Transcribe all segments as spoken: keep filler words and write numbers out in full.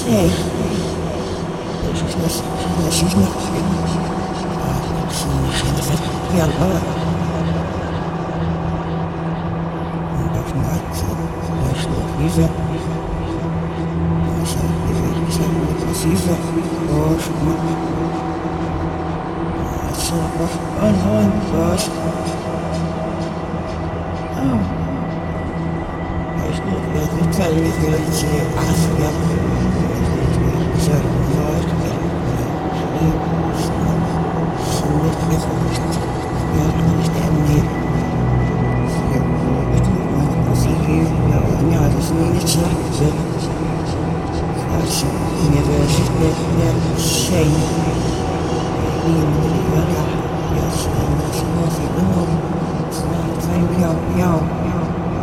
Hey, she's not, she's not, she's not, she's not fit. Yeah, well, that's not, that's not, he's a, he's a, he's a, he's a, oh, she's not, that's a, oh, no, gosh, oh. There's no way to say Africa. So, no, it's not. So, it's not. You have to understand me. So, see you. No, no, there's no need to say. That's never say. Yes, it's nothing. No, it's not. Thank you. No.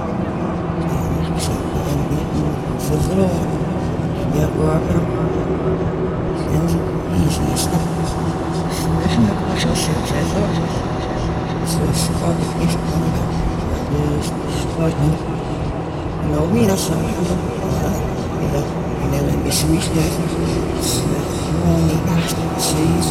For the Lord, yeah, worker, and easy stuff. There's no question, I thought. So, spot is on the spot. No, we are sorry. You know, you know, it's reached that. Only asked to see